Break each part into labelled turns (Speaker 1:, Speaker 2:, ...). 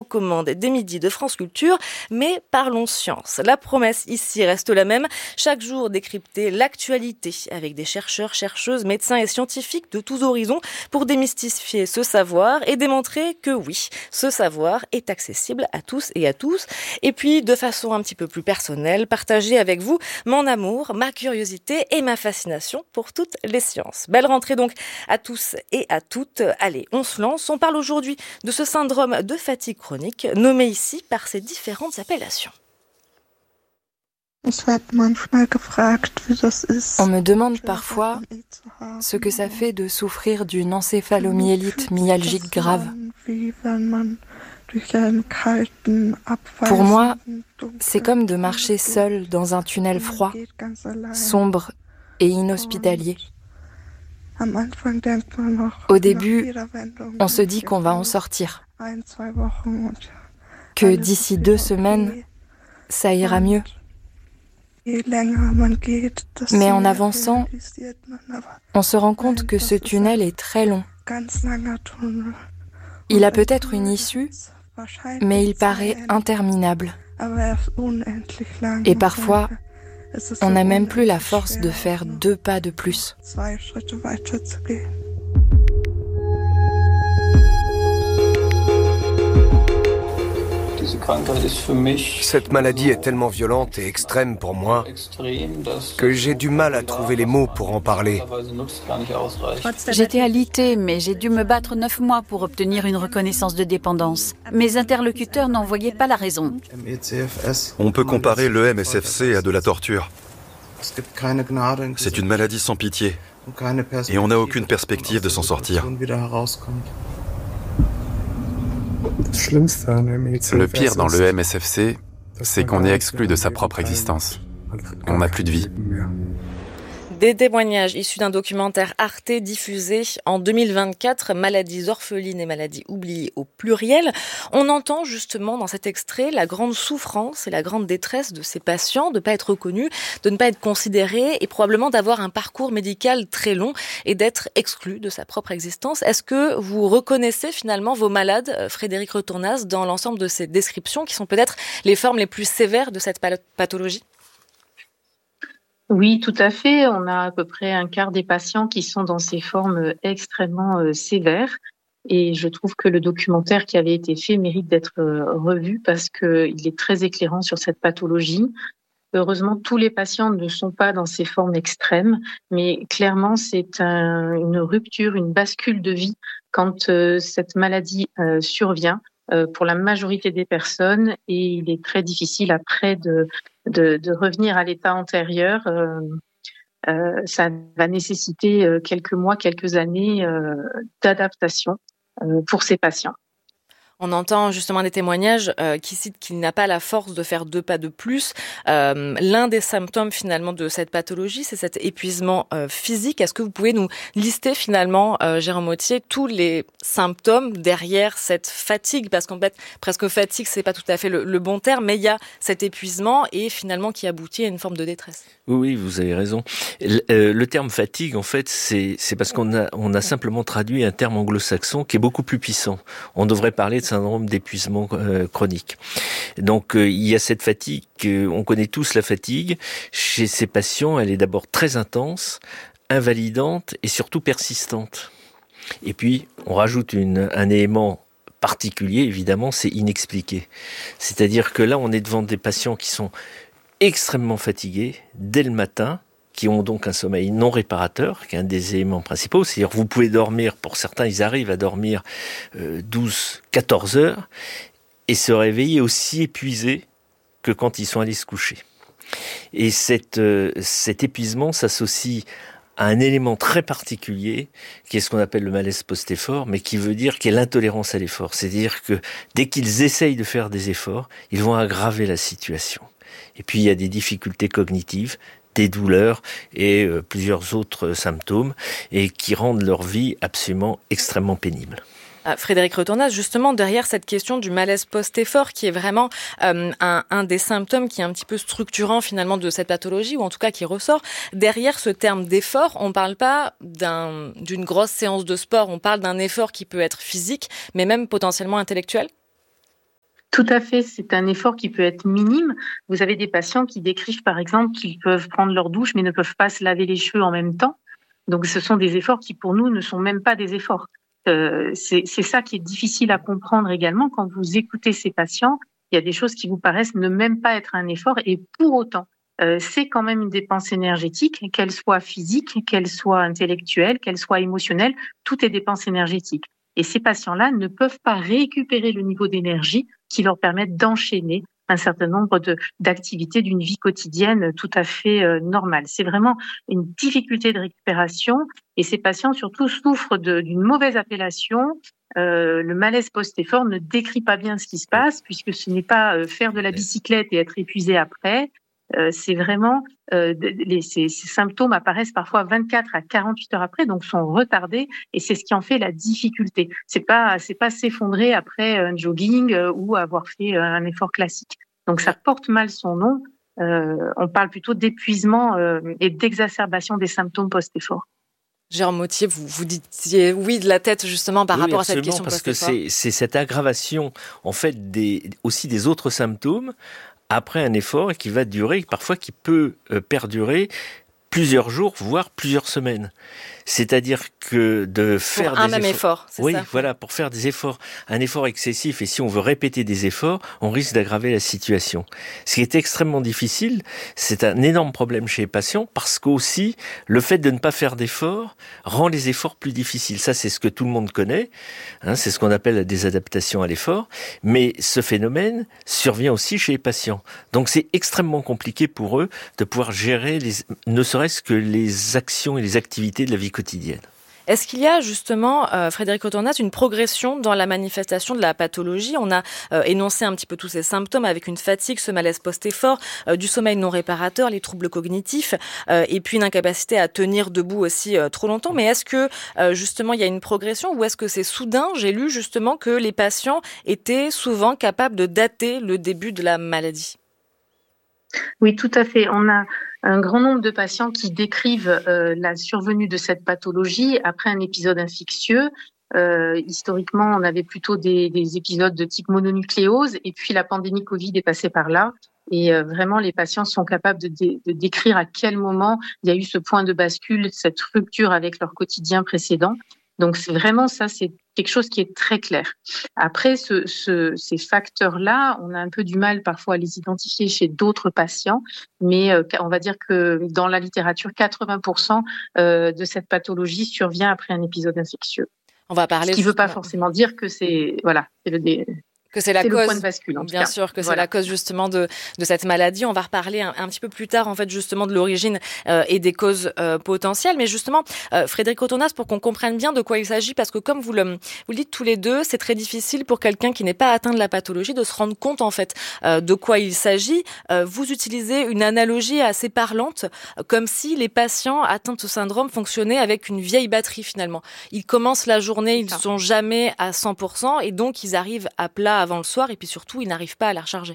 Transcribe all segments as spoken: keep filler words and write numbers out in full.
Speaker 1: commande des midis de France Culture. Mais parlons science. La promesse ici reste la même. Chaque jour décrypter l'actualité avec des chercheurs, chercheuses, médecins et scientifiques de tous horizons pour démystifier ce savoir et démontrer que oui, ce savoir est accessible à tous et à tous. Et puis, de façon un petit peu plus personnelle, partager avec vous mon amour, ma curiosité et ma fascination pour toutes les sciences. Belle rentrée donc à tous et à toutes. Allez, on se lance. On parle aujourd'hui de ce syndrome de fatigue chronique, nommé ici par ses différentes appellations.
Speaker 2: On me demande parfois ce que ça fait de souffrir d'une encéphalomyélite myalgique grave. Pour moi, c'est comme de marcher seul dans un tunnel froid, sombre et inhospitalier. Au début, on se dit qu'on va en sortir, que d'ici deux semaines, ça ira mieux. Mais en avançant, on se rend compte que ce tunnel est très long. Il a peut-être une issue, mais il paraît interminable. Et parfois, on n'a même plus la force de faire deux pas de plus.
Speaker 3: Cette maladie est tellement violente et extrême pour moi que j'ai du mal à trouver les mots pour en parler.
Speaker 4: J'étais alitée, mais j'ai dû me battre neuf mois pour obtenir une reconnaissance de dépendance. Mes interlocuteurs n'en voyaient pas la raison.
Speaker 5: On peut comparer le M S F C à de la torture. C'est une maladie sans pitié et on n'a aucune perspective de s'en sortir.
Speaker 6: Le pire dans le M S F C, c'est qu'on est exclu de sa propre existence. On n'a plus de vie.
Speaker 1: Des témoignages issus d'un documentaire Arte diffusé en deux mille vingt-quatre, Maladies orphelines et maladies oubliées au pluriel. On entend justement dans cet extrait la grande souffrance et la grande détresse de ces patients de ne pas être reconnus, de ne pas être considérés et probablement d'avoir un parcours médical très long et d'être exclus de sa propre existence. Est-ce que vous reconnaissez finalement vos malades, Frédéric Retournas, dans l'ensemble de ces descriptions qui sont peut-être les formes les plus sévères de cette pathologie ?
Speaker 7: Oui, tout à fait. On a à peu près un quart des patients qui sont dans ces formes extrêmement euh, sévères. Et je trouve que le documentaire qui avait été fait mérite d'être euh, revu parce qu'il est très éclairant sur cette pathologie. Heureusement, tous les patients ne sont pas dans ces formes extrêmes, mais clairement, c'est un, une rupture, une bascule de vie quand euh, cette maladie euh, survient euh, pour la majorité des personnes. Et il est très difficile après de De, de revenir à l'état antérieur. Euh, euh, ça va nécessiter euh, quelques mois, quelques années euh, d'adaptation euh, pour ces patients.
Speaker 1: On entend justement des témoignages euh, qui citent qu'il n'a pas la force de faire deux pas de plus. Euh, l'un des symptômes finalement de cette pathologie, c'est cet épuisement euh, physique. Est-ce que vous pouvez nous lister finalement, euh, Jérôme Autier, tous les symptômes derrière cette fatigue ? Parce qu'en fait, presque fatigue, c'est pas tout à fait le, le bon terme, mais il y a cet épuisement et finalement qui aboutit à une forme de détresse.
Speaker 8: Oui, vous avez raison. Le, euh, le terme fatigue, en fait, c'est, c'est parce qu'on a, on a simplement traduit un terme anglo-saxon qui est beaucoup plus puissant. On devrait parler de syndrome d'épuisement euh, chronique. Donc, euh, il y a cette fatigue, euh, on connaît tous la fatigue. Chez ces patients, elle est d'abord très intense, invalidante et surtout persistante. Et puis, on rajoute une, un élément particulier, évidemment, c'est inexpliqué. C'est-à-dire que là, on est devant des patients qui sont extrêmement fatigués dès le matin, qui ont donc un sommeil non réparateur, qui est un des éléments principaux. C'est-à-dire que vous pouvez dormir, pour certains, ils arrivent à dormir euh, douze, quatorze heures et se réveiller aussi épuisés que quand ils sont allés se coucher. Et cette, euh, cet épuisement s'associe à un élément très particulier, qui est ce qu'on appelle le malaise post-effort, mais qui veut dire qu'il y a l'intolérance à l'effort. C'est-à-dire que dès qu'ils essayent de faire des efforts, ils vont aggraver la situation. Et puis il y a des difficultés cognitives, des douleurs et euh, plusieurs autres symptômes et qui rendent leur vie absolument extrêmement pénible.
Speaker 1: Ah, Frédéric Retournas, justement derrière cette question du malaise post-effort qui est vraiment euh, un, un des symptômes qui est un petit peu structurant finalement de cette pathologie ou en tout cas qui ressort, derrière ce terme d'effort, on ne parle pas d'un, d'une grosse séance de sport, on parle d'un effort qui peut être physique mais même potentiellement intellectuel.
Speaker 7: Tout à fait, c'est un effort qui peut être minime. Vous avez des patients qui décrivent par exemple qu'ils peuvent prendre leur douche mais ne peuvent pas se laver les cheveux en même temps. Donc ce sont des efforts qui pour nous ne sont même pas des efforts. Euh, c'est, c'est ça qui est difficile à comprendre également quand vous écoutez ces patients. Il y a des choses qui vous paraissent ne même pas être un effort et pour autant, euh, c'est quand même une dépense énergétique, qu'elle soit physique, qu'elle soit intellectuelle, qu'elle soit émotionnelle, tout est dépense énergétique. Et ces patients-là ne peuvent pas récupérer le niveau d'énergie qui leur permette d'enchaîner un certain nombre de, d'activités d'une vie quotidienne tout à fait euh, normale. C'est vraiment une difficulté de récupération et ces patients surtout souffrent de, d'une mauvaise appellation. Euh, le malaise post-effort ne décrit pas bien ce qui se passe puisque ce n'est pas euh, faire de la bicyclette et être épuisé après. Euh, c'est vraiment euh, les, ces, ces symptômes apparaissent parfois vingt-quatre à quarante-huit heures après, donc sont retardés et c'est ce qui en fait la difficulté. C'est pas c'est pas s'effondrer après un jogging euh, ou avoir fait un effort classique. Donc ça porte mal son nom. Euh, on parle plutôt d'épuisement euh, et d'exacerbation des symptômes post-effort.
Speaker 1: Jérôme Mottier, vous, vous disiez oui de la tête justement par
Speaker 8: oui,
Speaker 1: rapport à cette question
Speaker 8: parce
Speaker 1: post-effort.
Speaker 8: Que c'est, c'est cette aggravation en fait des aussi des autres symptômes après un effort et qui va durer, parfois qui peut euh, perdurer plusieurs jours, voire plusieurs semaines. C'est-à-dire que de faire
Speaker 1: pour un
Speaker 8: des
Speaker 1: même
Speaker 8: efforts,
Speaker 1: effort, c'est
Speaker 8: oui,
Speaker 1: ça.
Speaker 8: voilà, pour faire des efforts, un effort excessif, et si on veut répéter des efforts, on risque d'aggraver la situation. Ce qui est extrêmement difficile, c'est un énorme problème chez les patients, parce qu'aussi, le fait de ne pas faire d'efforts rend les efforts plus difficiles. Ça, c'est ce que tout le monde connaît, hein, c'est ce qu'on appelle la désadaptation à l'effort, mais ce phénomène survient aussi chez les patients. Donc c'est extrêmement compliqué pour eux de pouvoir gérer les, ne serait-ce que les actions et les activités de la vie quotidienne.
Speaker 1: Est-ce qu'il y a justement, euh, Frédéric Otornas, une progression dans la manifestation de la pathologie ? On a euh, énoncé un petit peu tous ces symptômes avec une fatigue, ce malaise post-effort, euh, du sommeil non réparateur, les troubles cognitifs euh, et puis une incapacité à tenir debout aussi euh, trop longtemps. Mais est-ce que euh, justement il y a une progression ou est-ce que c'est soudain ? J'ai lu justement que les patients étaient souvent capables de dater le début de la maladie.
Speaker 7: Oui, tout à fait. On a un grand nombre de patients qui décrivent euh, la survenue de cette pathologie après un épisode infectieux. Euh, historiquement, on avait plutôt des, des épisodes de type mononucléose et puis la pandémie Covid est passée par là. Et euh, vraiment, les patients sont capables de, dé- de décrire à quel moment il y a eu ce point de bascule, cette rupture avec leur quotidien précédent. Donc, c'est vraiment ça, c'est quelque chose qui est très clair. Après, ce, ce, ces facteurs-là, on a un peu du mal parfois à les identifier chez d'autres patients, mais euh, on va dire que dans la littérature, quatre-vingts pour cent euh, de cette pathologie survient après un épisode infectieux.
Speaker 1: On va parler.
Speaker 7: Ce qui ne veut pas forcément dire que c'est voilà, c'est le dé...
Speaker 1: que c'est la
Speaker 7: c'est
Speaker 1: cause,
Speaker 7: le point de bascule, en tout
Speaker 1: bien
Speaker 7: cas.
Speaker 1: sûr, que
Speaker 7: Voilà.
Speaker 1: c'est la cause justement de de cette maladie. On va reparler un, un petit peu plus tard, en fait, justement de l'origine euh, et des causes euh, potentielles. Mais justement, euh, Frédéric Otornas, pour qu'on comprenne bien de quoi il s'agit, parce que comme vous le vous le dites tous les deux, c'est très difficile pour quelqu'un qui n'est pas atteint de la pathologie de se rendre compte en fait euh, de quoi il s'agit. Euh, vous utilisez une analogie assez parlante, comme si les patients atteints de ce syndrome fonctionnaient avec une vieille batterie finalement. Ils commencent la journée, ils sont jamais à cent pour cent et donc ils arrivent à plat avant le soir et puis surtout Surtout, ils n'arrivent pas à la recharger.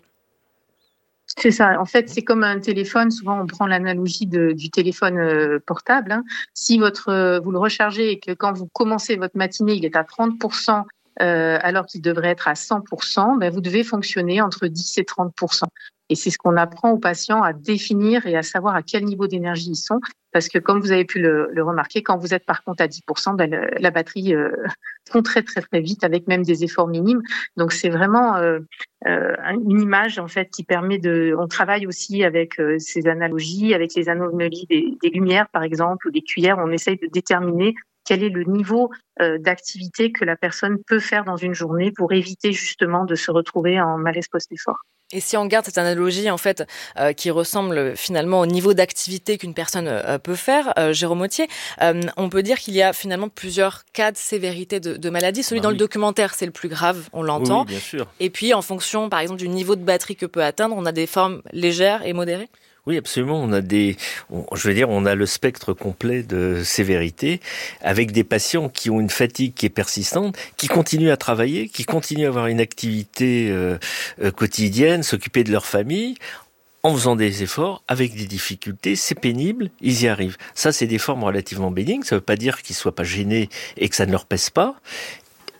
Speaker 7: C'est ça. En fait, c'est comme un téléphone. Souvent, on prend l'analogie de, du téléphone euh, portable. Hein. Si votre, euh, vous le rechargez et que quand vous commencez votre matinée, il est à trente pour cent euh, alors qu'il devrait être à cent pour cent, ben, vous devez fonctionner entre dix et trente pour cent. Et c'est ce qu'on apprend aux patients à définir et à savoir à quel niveau d'énergie ils sont. Parce que comme vous avez pu le, le remarquer, quand vous êtes par contre à dix pour cent, ben le, la batterie euh, fond très très très vite avec même des efforts minimes. Donc c'est vraiment euh, euh, une image en fait qui permet de. On travaille aussi avec euh, ces analogies, avec les anomalies des, des lumières par exemple ou des cuillères. On essaye de déterminer quel est le niveau euh, d'activité que la personne peut faire dans une journée pour éviter justement de se retrouver en malaise post-effort.
Speaker 1: Et si on garde cette analogie en fait euh, qui ressemble finalement au niveau d'activité qu'une personne euh, peut faire, euh, Jérôme Mottier, euh, on peut dire qu'il y a finalement plusieurs cas de sévérité de, de maladie. Celui bah dans oui. le documentaire, c'est le plus grave, on l'entend.
Speaker 8: Oui, bien sûr.
Speaker 1: Et puis en fonction, par exemple, du niveau de batterie que peut atteindre, on a des formes légères et modérées.
Speaker 8: Oui, absolument. On a des, on, je veux dire, on a le spectre complet de sévérité avec des patients qui ont une fatigue qui est persistante, qui continuent à travailler, qui continuent à avoir une activité euh, euh, quotidienne, s'occuper de leur famille, en faisant des efforts, avec des difficultés. C'est pénible, ils y arrivent. Ça, c'est des formes relativement bénignes. Ça ne veut pas dire qu'ils soient pas gênés et que ça ne leur pèse pas.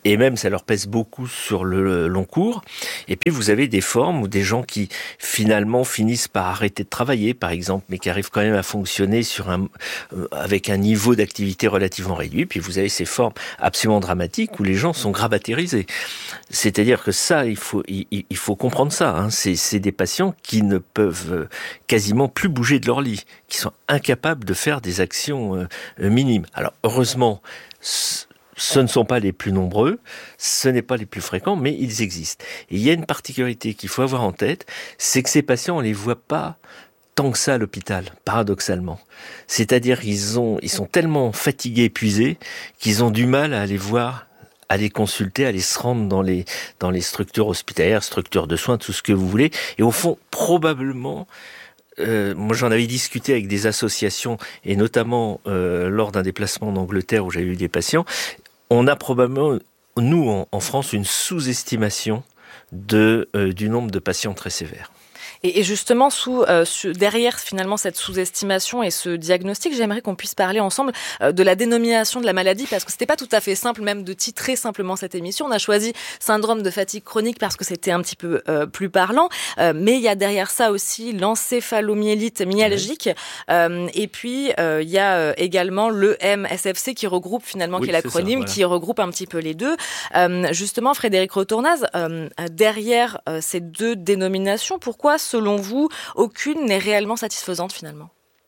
Speaker 8: et même ça leur pèse beaucoup sur le long cours. Et puis vous avez des formes où des gens qui finalement finissent par arrêter de travailler, par exemple, mais qui arrivent quand même à fonctionner sur un, euh, avec un niveau d'activité relativement réduit. Puis vous avez ces formes absolument dramatiques où les gens sont grabatarisés. C'est-à-dire que ça, il faut, il, il faut comprendre ça. Hein. C'est, c'est des patients qui ne peuvent quasiment plus bouger de leur lit, qui sont incapables de faire des actions euh, minimes. Alors heureusement, ce ne sont pas les plus nombreux, ce n'est pas les plus fréquents, mais ils existent. Et il y a une particularité qu'il faut avoir en tête, c'est que ces patients, on les voit pas tant que ça à l'hôpital, paradoxalement. C'est-à-dire qu'ils ont, ils sont tellement fatigués, épuisés, qu'ils ont du mal à aller voir, à les consulter, à aller se rendre dans les, dans les structures hospitalières, structures de soins, tout ce que vous voulez. Et au fond, probablement, Euh, moi j'en avais discuté avec des associations et notamment euh, lors d'un déplacement en Angleterre où j'avais eu des patients, on a probablement, nous en, en France, une sous-estimation de, euh, du nombre de patients très sévères.
Speaker 1: Et justement, sous, euh, derrière finalement cette sous-estimation et ce diagnostic, j'aimerais qu'on puisse parler ensemble euh, de la dénomination de la maladie, parce que c'était pas tout à fait simple même de titrer simplement cette émission. On a choisi syndrome de fatigue chronique parce que c'était un petit peu euh, plus parlant, euh, mais il y a derrière ça aussi l'encéphalomyélite myalgique, euh, et puis euh, il y a euh, également le M S F C qui regroupe finalement, oui, qui est l'acronyme, ça, voilà, qui regroupe un petit peu les deux. Euh, justement, Frédéric Retournaz, euh, derrière euh, ces deux dénominations, pourquoi selon vous, aucune n'est réellement satisfaisante finalement?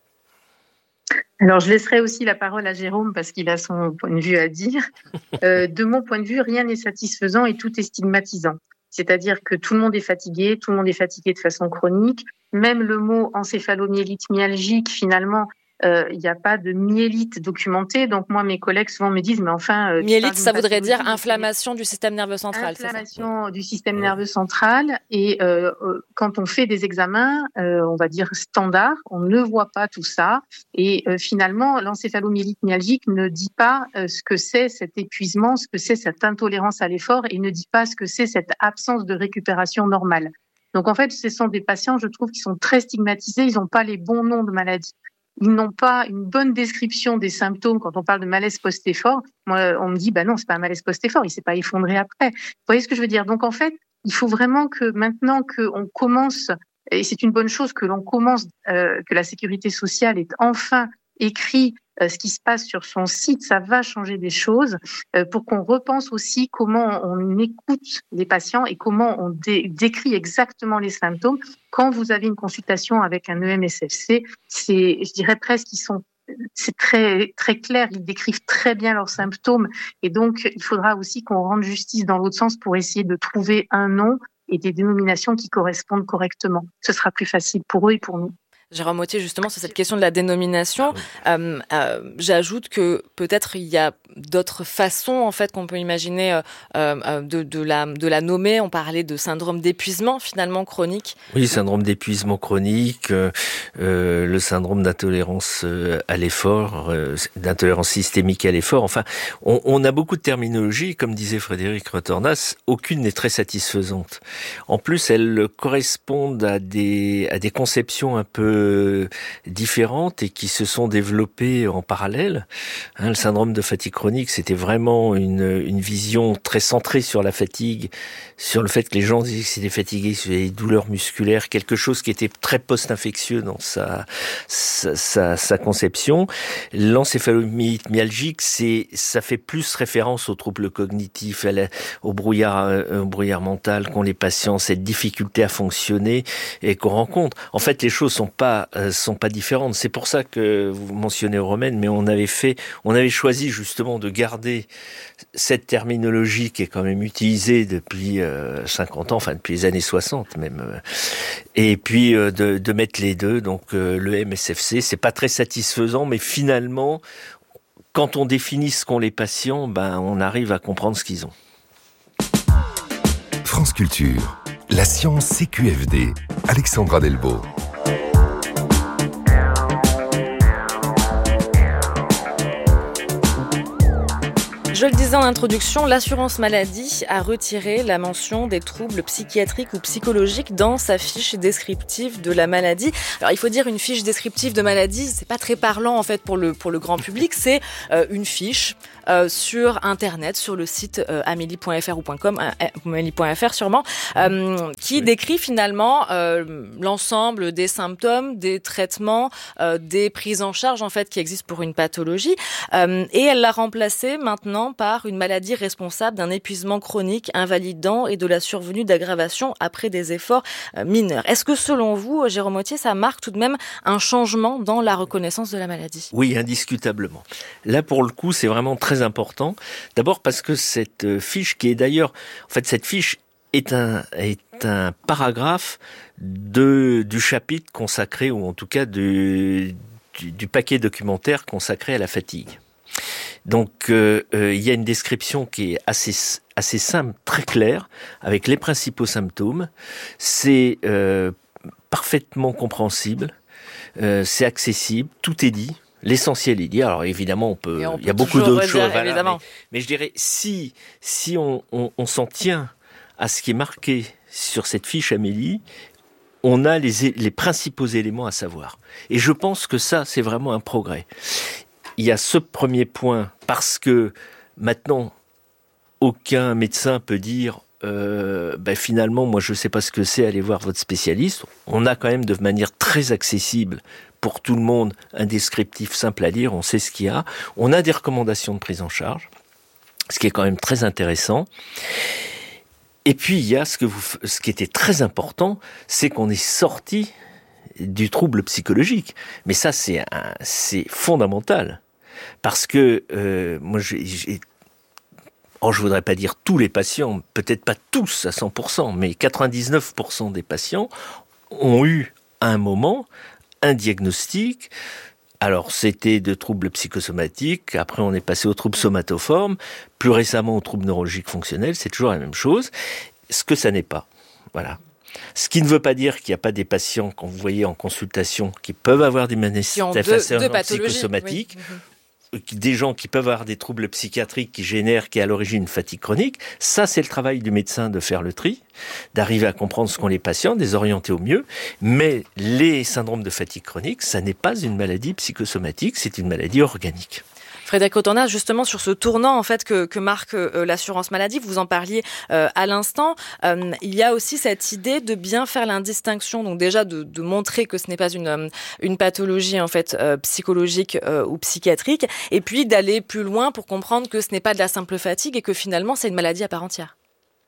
Speaker 7: Alors, je laisserai aussi la parole à Jérôme parce qu'il a son point de vue à dire. Euh, de mon point de vue, rien n'est satisfaisant et tout est stigmatisant. C'est-à-dire que tout le monde est fatigué, tout le monde est fatigué de façon chronique. Même le mot encéphalomyélite myalgique, finalement, il euh, n'y a pas de myélite documenté. Donc moi, mes collègues souvent me disent, mais enfin... Euh,
Speaker 1: myélite, ça voudrait dire inflammation du système nerveux central.
Speaker 7: Inflammation c'est ça du système nerveux central. Et euh, quand on fait des examens, euh, on va dire standards, on ne voit pas tout ça. Et euh, finalement, l'encéphalomyélite myalgique ne dit pas euh, ce que c'est cet épuisement, ce que c'est cette intolérance à l'effort, et ne dit pas ce que c'est cette absence de récupération normale. Donc en fait, ce sont des patients, je trouve, qui sont très stigmatisés. Ils n'ont pas les bons noms de maladies. Ils n'ont pas une bonne description des symptômes. Quand on parle de malaise post-effort, moi, on me dit, bah non, c'est pas un malaise post-effort, il s'est pas effondré après. Vous voyez ce que je veux dire? Donc, en fait, il faut vraiment que maintenant qu'on commence, et c'est une bonne chose que l'on commence, euh, que la sécurité sociale ait enfin écrit euh, ce qui se passe sur son site, ça va changer des choses, euh, pour qu'on repense aussi comment on écoute les patients et comment on dé- décrit exactement les symptômes. Quand vous avez une consultation avec un E M S F C, c'est, je dirais presque, ils sont, c'est très, très clair, ils décrivent très bien leurs symptômes, et donc il faudra aussi qu'on rende justice dans l'autre sens pour essayer de trouver un nom et des dénominations qui correspondent correctement. Ce sera plus facile pour eux et pour nous.
Speaker 1: Jérôme Mottier, justement, sur cette question de la dénomination, euh, euh, j'ajoute que peut-être il y a d'autres façons, en fait, qu'on peut imaginer euh, euh, de, de, la, de la nommer. On parlait de syndrome d'épuisement, finalement, chronique.
Speaker 8: Oui, syndrome d'épuisement chronique, euh, euh, le syndrome d'intolérance euh, à l'effort, euh, d'intolérance systémique à l'effort. Enfin, on, on a beaucoup de terminologies, comme disait Frédéric Retournaz, aucune n'est très satisfaisante. En plus, elles correspondent à des, à des conceptions un peu différentes et qui se sont développées en parallèle. Hein, le syndrome de fatigue chronique, c'était vraiment une, une vision très centrée sur la fatigue, sur le fait que les gens disaient que c'était fatigué, sur les douleurs musculaires, quelque chose qui était très post-infectieux dans sa, sa, sa, sa conception. L'encéphalomyélite myalgique, c'est, ça fait plus référence aux troubles cognitifs, à la, au brouillard, euh, au brouillard mental qu'ont les patients, cette difficulté à fonctionner et qu'on rencontre. En fait, les choses sont pas sont pas différentes. C'est pour ça que vous mentionnez Romaine, mais on avait fait, on avait choisi justement de garder cette terminologie qui est quand même utilisée depuis euh, cinquante ans, enfin depuis les années soixante même, euh, et puis euh, de, de mettre les deux. Donc euh, le M S F C, c'est pas très satisfaisant, mais finalement, quand on définit ce qu'ont les patients, ben on arrive à comprendre ce qu'ils ont.
Speaker 9: France Culture, la science C Q F D, Alexandra Delbo.
Speaker 1: Je le disais en introduction, l'assurance maladie a retiré la mention des troubles psychiatriques ou psychologiques dans sa fiche descriptive de la maladie. Alors il faut dire une fiche descriptive de maladie, c'est pas très parlant en fait pour le pour le grand public, c'est euh, une fiche euh, sur internet, sur le site euh, amélie point f r ou .com, euh, amélie point f r sûrement, euh, qui oui. décrit finalement euh, l'ensemble des symptômes, des traitements, euh, des prises en charge en fait qui existent pour une pathologie, euh, et elle l'a remplacé maintenant par une maladie responsable d'un épuisement chronique invalidant et de la survenue d'aggravation après des efforts euh, mineurs. Est-ce que selon vous, Jérôme Authier, ça marque tout de même un changement dans la reconnaissance de la maladie ?
Speaker 8: Oui, indiscutablement. Là, pour le coup, c'est vraiment très important. D'abord parce que cette fiche, qui est d'ailleurs, en fait, cette fiche est un est un paragraphe de du chapitre consacré, ou en tout cas du du, du paquet documentaire consacré à la fatigue. Donc, euh, euh, il y a une description qui est assez assez simple, très claire, avec les principaux symptômes. C'est euh, parfaitement compréhensible, euh, c'est accessible, tout est dit. L'essentiel est dit. Alors évidemment, on peut. On il y a beaucoup d'autres choses. Voilà, mais, mais je dirais, si si on, on, on s'en tient à ce qui est marqué sur cette fiche Amélie, on a les les principaux éléments à savoir. Et je pense que ça, c'est vraiment un progrès. Il y a ce premier point parce que maintenant, aucun médecin peut dire. Euh, ben finalement, moi je sais pas ce que c'est, aller voir votre spécialiste. On a quand même de manière très accessible pour tout le monde un descriptif simple à lire, on sait ce qu'il y a. On a des recommandations de prise en charge, ce qui est quand même très intéressant. Et puis il y a ce que vous, ce qui était très important, c'est qu'on est sorti du trouble psychologique. Mais ça c'est un, c'est fondamental parce que euh, moi j'ai, j'ai Oh, je voudrais pas dire tous les patients, peut-être pas tous à cent pour cent, mais quatre-vingt-dix-neuf pour cent des patients ont eu à un moment un diagnostic. Alors, c'était de troubles psychosomatiques, après on est passé aux troubles somatoformes, plus récemment aux troubles neurologiques fonctionnels, c'est toujours la même chose. Ce que ça n'est pas, voilà. Ce qui ne veut pas dire qu'il n'y a pas des patients, quand vous voyez en consultation, qui peuvent avoir des manifestations psychosomatiques, oui. Des gens qui peuvent avoir des troubles psychiatriques qui génèrent, qui est à l'origine une fatigue chronique. Ça, c'est le travail du médecin de faire le tri, d'arriver à comprendre ce qu'ont les patients, de les orienter au mieux. Mais les syndromes de fatigue chronique, ça n'est pas une maladie psychosomatique, c'est une maladie organique.
Speaker 1: Frédéric Autornas, justement sur ce tournant en fait que, que marque euh, l'assurance maladie, vous en parliez euh, à l'instant, euh, il y a aussi cette idée de bien faire l'indistinction, donc déjà de, de montrer que ce n'est pas une, une pathologie en fait euh, psychologique euh, ou psychiatrique, et puis d'aller plus loin pour comprendre que ce n'est pas de la simple fatigue et que finalement c'est une maladie à part entière.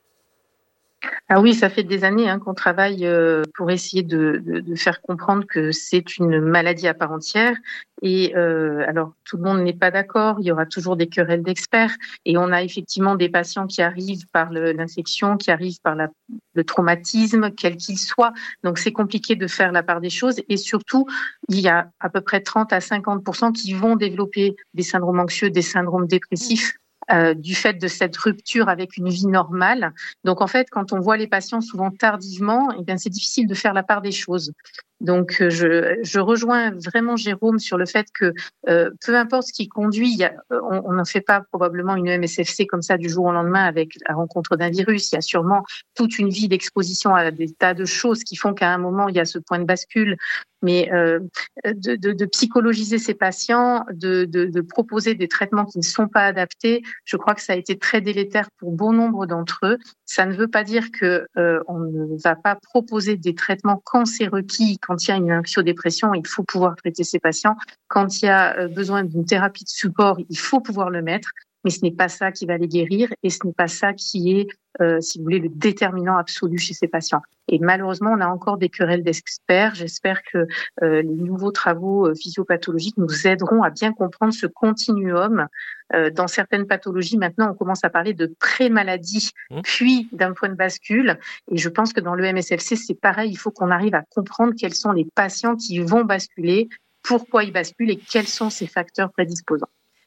Speaker 7: Ah oui, ça fait des années hein, qu'on travaille euh, pour essayer de, de, de faire comprendre que c'est une maladie à part entière. Et euh, alors, tout le monde n'est pas d'accord, il y aura toujours des querelles d'experts. Et on a effectivement des patients qui arrivent par le, l'infection, qui arrivent par la, le traumatisme, quel qu'il soit. Donc, c'est compliqué de faire la part des choses. Et surtout, il y a à peu près trente à cinquante pour cent qui vont développer des syndromes anxieux, des syndromes dépressifs. Euh, du fait de cette rupture avec une vie normale. Donc en fait, quand on voit les patients souvent tardivement, eh bien c'est difficile de faire la part des choses. Donc je, je rejoins vraiment Jérôme sur le fait que euh, peu importe ce qui conduit, il y a, on n'en fait pas probablement une E M S F C comme ça du jour au lendemain avec la rencontre d'un virus. Il y a sûrement toute une vie d'exposition à des tas de choses qui font qu'à un moment il y a ce point de bascule. Mais euh, de, de, de psychologiser ces patients, de, de, de proposer des traitements qui ne sont pas adaptés, je crois que ça a été très délétère pour bon nombre d'entre eux. Ça ne veut pas dire que euh, on ne va pas proposer des traitements quand c'est requis, quand il y a une anxiodépression, il faut pouvoir traiter ces patients. Quand il y a besoin d'une thérapie de support, il faut pouvoir le mettre. Mais ce n'est pas ça qui va les guérir et ce n'est pas ça qui est, euh, si vous voulez, le déterminant absolu chez ces patients. Et malheureusement, on a encore des querelles d'experts. J'espère que euh, les nouveaux travaux euh, physiopathologiques nous aideront à bien comprendre ce continuum. Euh, dans certaines pathologies, maintenant, on commence à parler de pré-maladie, mmh. puis d'un point de bascule. Et je pense que dans le E M S F C, c'est pareil. Il faut qu'on arrive à comprendre quels sont les patients qui vont basculer, pourquoi ils basculent et quels sont ces facteurs prédisposants.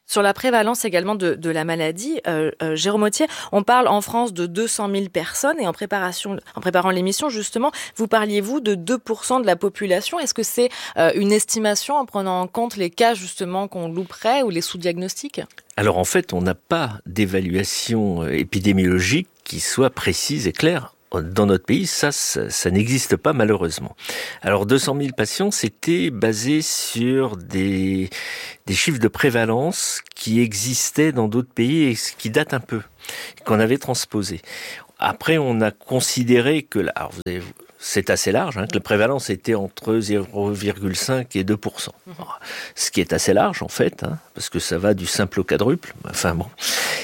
Speaker 1: Sur la prévalence également de, de la maladie, euh, euh, Jérôme Authier, on parle en France de deux cent mille personnes et en préparation, en préparant l'émission justement, vous parliez-vous de deux pour cent de la population. Est-ce que c'est euh, une estimation en prenant en compte les cas justement qu'on louperait ou les sous-diagnostics ?
Speaker 8: Alors en fait, on n'a pas d'évaluation épidémiologique qui soit précise et claire. Dans notre pays, ça, ça, ça n'existe pas malheureusement. Alors deux cent mille patients, c'était basé sur des, des chiffres de prévalence qui existaient dans d'autres pays et qui datent un peu, qu'on avait transposés. Après, on a considéré que, alors vous avez, c'est assez large, hein, que la prévalence était entre zéro virgule cinq et deux pour cent. Ce qui est assez large en fait, hein, parce que ça va du simple au quadruple. Enfin bon.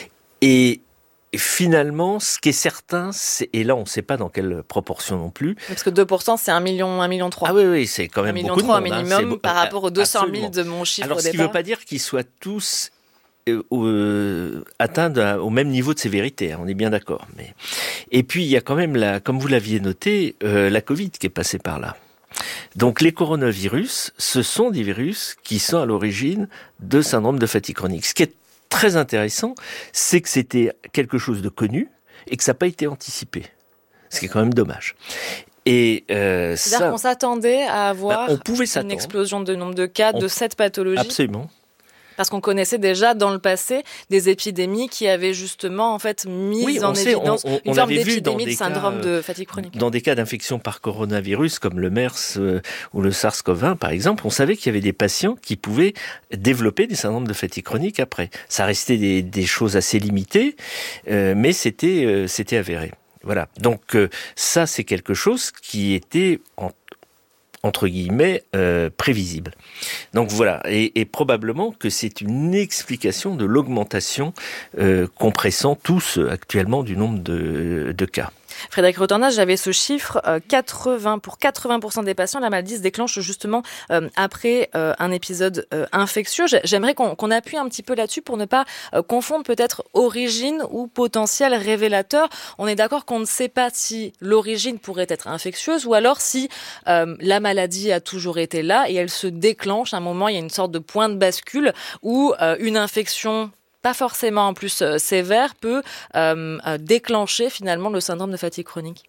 Speaker 8: Et Et finalement, ce qui est certain, c'est, et là on ne sait pas dans quelle proportion non plus.
Speaker 1: Parce que deux pour cent c'est un million, un million trois.
Speaker 8: Ah oui, oui, c'est quand même
Speaker 1: un
Speaker 8: beaucoup de monde.
Speaker 1: un minimum
Speaker 8: hein,
Speaker 1: par rapport aux deux cent mille de mon chiffre
Speaker 8: Alors,
Speaker 1: au
Speaker 8: ce qui
Speaker 1: départ.
Speaker 8: ne veut pas dire qu'ils soient tous euh, euh, atteints au même niveau de sévérité, hein, on est bien d'accord. Mais... Et puis il y a quand même, la, comme vous l'aviez noté, euh, la Covid qui est passée par là. Donc les coronavirus, ce sont des virus qui sont à l'origine de syndrome de fatigue chronique. Ce qui est très intéressant, c'est que c'était quelque chose de connu et que ça n'a pas été anticipé. Ce qui est quand même dommage. Et euh,
Speaker 1: C'est-à-dire
Speaker 8: ça,
Speaker 1: qu'on s'attendait à avoir
Speaker 8: bah, on pouvait
Speaker 1: une
Speaker 8: s'attendre.
Speaker 1: explosion de nombre de cas
Speaker 8: On...
Speaker 1: de cette pathologie.
Speaker 8: Absolument.
Speaker 1: Parce qu'on connaissait déjà dans le passé des épidémies qui avaient justement en fait mis
Speaker 8: oui,
Speaker 1: en
Speaker 8: sait,
Speaker 1: évidence
Speaker 8: on, on,
Speaker 1: une
Speaker 8: on
Speaker 1: forme d'épidémie de
Speaker 8: cas,
Speaker 1: syndrome de fatigue chronique.
Speaker 8: Dans des cas d'infection par coronavirus comme le MERS euh, ou le SARS-CoV un par exemple, on savait qu'il y avait des patients qui pouvaient développer des syndromes de fatigue chronique après. Ça restait des, des choses assez limitées, euh, mais c'était, euh, c'était avéré. Voilà. Donc euh, ça, c'est quelque chose qui était en entre guillemets, euh, prévisible. Donc voilà, et, et probablement que c'est une explication de l'augmentation euh, qu'on pressent tous actuellement du nombre de, de cas.
Speaker 1: Frédéric Retornas, j'avais ce chiffre, euh, quatre-vingts pour quatre-vingts pour cent des patients, la maladie se déclenche justement euh, après euh, un épisode euh, infectieux. J'aimerais qu'on, qu'on appuie un petit peu là-dessus pour ne pas euh, confondre peut-être origine ou potentiel révélateur. On est d'accord qu'on ne sait pas si l'origine pourrait être infectieuse ou alors si euh, la maladie a toujours été là et elle se déclenche à un moment, il y a une sorte de point de bascule où euh, une infection pas forcément en plus euh, sévère, peut euh, euh, déclencher finalement le syndrome de fatigue chronique.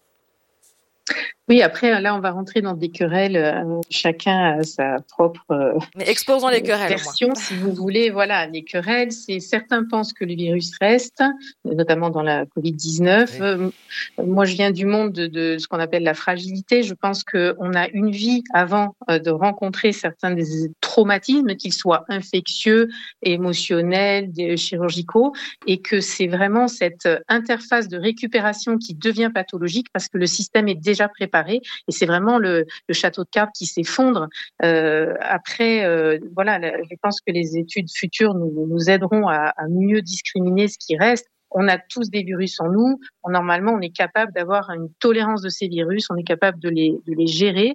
Speaker 7: Oui, après, là, on va rentrer dans des querelles. Euh, chacun a sa propre euh,
Speaker 1: Mais exposons les querelles,
Speaker 7: version, si vous voulez. Voilà, les querelles, c'est certains pensent que le virus reste, notamment dans la covid dix-neuf. Oui. Euh, moi, je viens du monde de, de ce qu'on appelle la fragilité. Je pense qu'on a une vie avant euh, de rencontrer certains des traumatismes, qu'ils soient infectieux, émotionnels, des, chirurgicaux, et que c'est vraiment cette interface de récupération qui devient pathologique parce que le système est déjà préparé. Et c'est vraiment le, le château de cartes qui s'effondre. Euh, après, euh, voilà, je pense que les études futures nous, nous aideront à, à mieux discriminer ce qui reste. On a tous des virus en nous. Normalement, on est capable d'avoir une tolérance de ces virus. On est capable de les, de les gérer.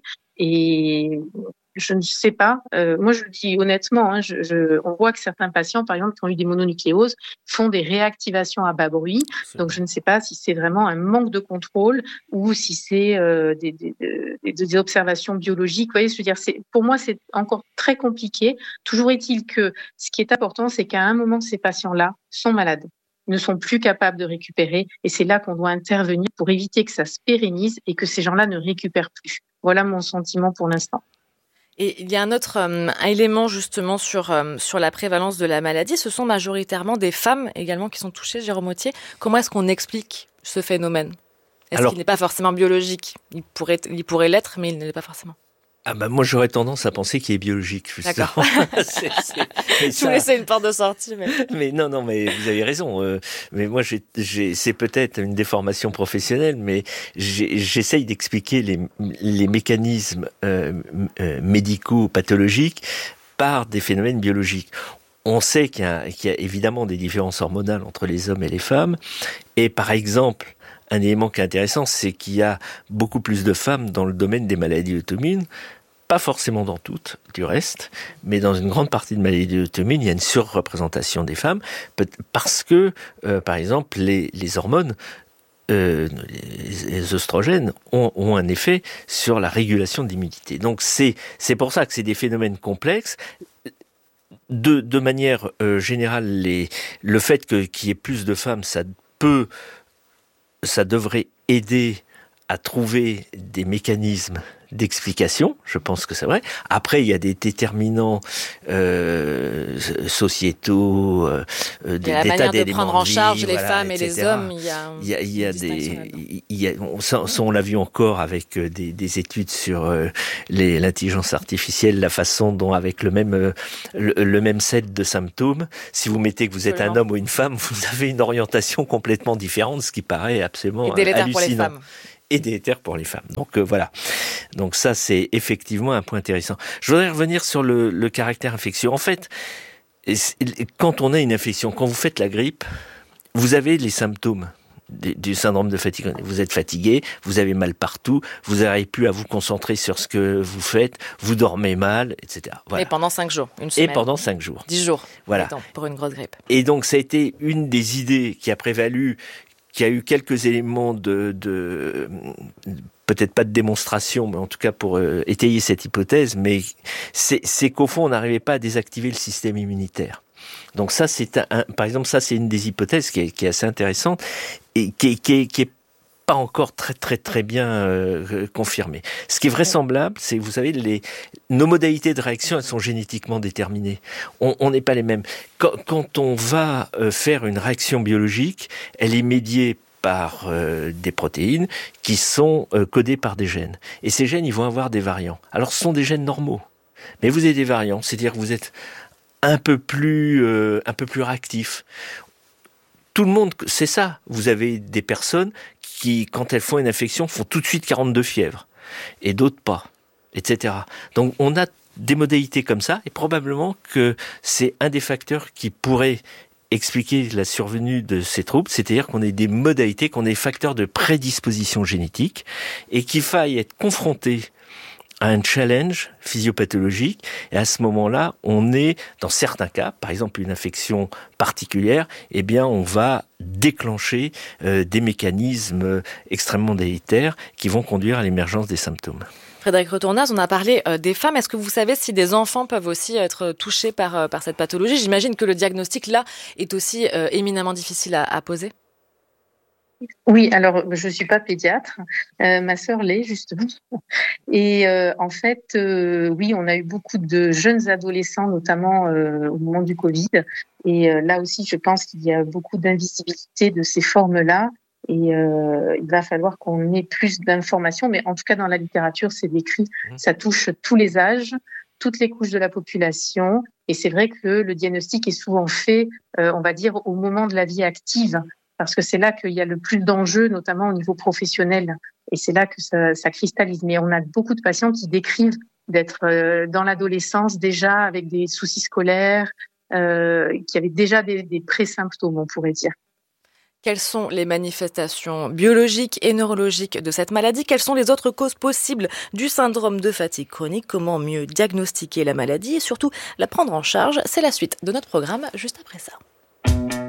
Speaker 7: Et je ne sais pas. Euh, moi, je le dis honnêtement. Hein, je, je, on voit que certains patients, par exemple, qui ont eu des mononucléoses, font des réactivations à bas bruit. Donc, je ne sais pas si c'est vraiment un manque de contrôle ou si c'est euh, des, des, des, des observations biologiques. Vous voyez, je veux dire, c'est, pour moi, c'est encore très compliqué. Toujours est-il que ce qui est important, c'est qu'à un moment, ces patients-là sont malades, ne sont plus capables de récupérer. Et c'est là qu'on doit intervenir pour éviter que ça se pérennise et que ces gens-là ne récupèrent plus. Voilà mon sentiment pour l'instant.
Speaker 1: Et il y a un autre euh, élément justement sur euh, sur la prévalence de la maladie. Ce sont majoritairement des femmes également qui sont touchées, Jérôme Authier. Comment est-ce qu'on explique ce phénomène ? Est-ce Alors, qu'il n'est pas forcément biologique ? Il pourrait, il pourrait l'être, mais il ne l'est pas forcément.
Speaker 8: Ah bah moi j'aurais tendance à penser qu'il est biologique justement. D'accord.
Speaker 1: c'est, c'est, je vous laissais une porte de sortie. Mais...
Speaker 8: mais non non mais vous avez raison. Euh, mais moi j'ai, j'ai c'est peut-être une déformation professionnelle, mais j'ai, j'essaye d'expliquer les les mécanismes euh, euh, médicaux pathologiques par des phénomènes biologiques. On sait qu'il y a, qu'il y a évidemment des différences hormonales entre les hommes et les femmes, et par exemple. Un élément qui est intéressant, c'est qu'il y a beaucoup plus de femmes dans le domaine des maladies auto-immunes, pas forcément dans toutes, du reste, mais dans une grande partie de maladies auto-immunes, il y a une surreprésentation des femmes, parce que, euh, par exemple, les, les hormones, euh, les, les oestrogènes, ont, ont un effet sur la régulation de l'immunité. Donc c'est, c'est pour ça que c'est des phénomènes complexes. de, de manière euh, générale, les, le fait que, qu'il y ait plus de femmes, ça peut, ça devrait aider à trouver des mécanismes d'explication, je pense que c'est vrai. Après, il y a des déterminants euh, sociétaux, euh, des,
Speaker 1: la
Speaker 8: des
Speaker 1: manière
Speaker 8: tas
Speaker 1: de
Speaker 8: d'éléments
Speaker 1: prendre en
Speaker 8: de vie,
Speaker 1: charge les
Speaker 8: voilà,
Speaker 1: femmes et
Speaker 8: et cetera.
Speaker 1: les hommes. Il y a,
Speaker 8: il y a, il y a des, il y a, on, ça, ça, on l'a vu encore avec des, des études sur euh, les, l'intelligence artificielle, la façon dont, avec le même, euh, le, le même set de symptômes, si vous mettez que vous êtes absolument un homme ou une femme, vous avez une orientation complètement différente, ce qui paraît absolument
Speaker 1: et délétère
Speaker 8: hallucinant.
Speaker 1: Pour les femmes.
Speaker 8: Et délétère pour les femmes. Donc euh, voilà. Donc ça, c'est effectivement un point intéressant. Je voudrais revenir sur le, le caractère infectieux. En fait, quand on a une infection, quand vous faites la grippe, vous avez les symptômes du, du syndrome de fatigue. Vous êtes fatigué, vous avez mal partout, vous n'arrivez plus à vous concentrer sur ce que vous faites, vous dormez mal, et cetera. Voilà.
Speaker 1: Et pendant cinq jours, une semaine.
Speaker 8: Et pendant cinq jours.
Speaker 1: Dix jours.
Speaker 8: Voilà.
Speaker 1: Attends, pour une grosse grippe.
Speaker 8: Et donc, ça a été une des idées qui a prévalu, qui a eu quelques éléments de, de peut-être pas de démonstration, mais en tout cas pour euh, étayer cette hypothèse, mais c'est, c'est qu'au fond, on n'arrivait pas à désactiver le système immunitaire. Donc ça, c'est un, un, par exemple, ça, c'est une des hypothèses qui est, qui est assez intéressante et qui est, qui est, qui est pas encore très très très bien euh, confirmée. Ce qui est vraisemblable, c'est, vous savez, les, nos modalités de réaction, elles sont génétiquement déterminées. On n'est pas les mêmes. Quand, quand on va euh, faire une réaction biologique, elle est médiée par euh, des protéines qui sont euh, codées par des gènes. Et ces gènes, ils vont avoir des variants. Alors, ce sont des gènes normaux. Mais vous avez des variants, c'est-à-dire que vous êtes un peu plus, euh, un peu plus réactif. Tout le monde, c'est ça. Vous avez des personnes qui, quand elles font une infection, font tout de suite quarante-deux fièvres. Et d'autres pas, et cetera. Donc, on a des modalités comme ça, et probablement que c'est un des facteurs qui pourrait expliquer la survenue de ces troubles, c'est-à-dire qu'on ait des modalités, qu'on ait des facteurs de prédisposition génétique, et qu'il faille être confronté à un challenge physiopathologique, et à ce moment-là, on est, dans certains cas, par exemple une infection particulière, eh bien on va déclencher euh, des mécanismes extrêmement délétères qui vont conduire à l'émergence des symptômes.
Speaker 1: Frédéric Retournaz, on a parlé euh, des femmes. Est-ce que vous savez si des enfants peuvent aussi être touchés par, euh, par cette pathologie ? J'imagine que le diagnostic, là, est aussi euh, éminemment difficile à, à poser.
Speaker 7: Oui, alors je suis pas pédiatre, euh, ma sœur l'est justement. Et euh, en fait, euh, oui, on a eu beaucoup de jeunes adolescents, notamment euh, au moment du Covid. Et euh, là aussi, je pense qu'il y a beaucoup d'invisibilité de ces formes-là. Et euh, il va falloir qu'on ait plus d'informations. Mais en tout cas, dans la littérature, c'est décrit. Ça touche tous les âges, toutes les couches de la population. Et c'est vrai que le diagnostic est souvent fait, euh, on va dire, au moment de la vie active. Parce que c'est là qu'il y a le plus d'enjeux, notamment au niveau professionnel. Et c'est là que ça, ça cristallise. Mais on a beaucoup de patients qui décrivent d'être euh, dans l'adolescence déjà avec des soucis scolaires, euh, qui avaient déjà des, des pré-symptômes, on pourrait dire.
Speaker 1: Quelles sont les manifestations biologiques et neurologiques de cette maladie ? Quelles sont les autres causes possibles du syndrome de fatigue chronique ? Comment mieux diagnostiquer la maladie et surtout la prendre en charge ? C'est la suite de notre programme juste après ça.